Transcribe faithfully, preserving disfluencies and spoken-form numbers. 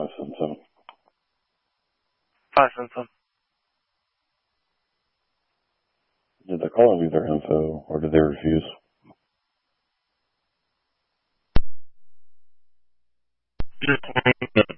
seven seven. five seven seven. Did they call and leave their info, or did they refuse? Just